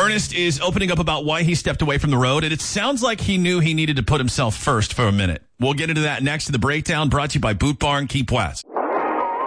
Ernest is opening up about why he stepped away from the road, and it sounds like he knew he needed to put himself first for a minute. We'll get into that next to the breakdown, brought to you by Boot Barn Keep West.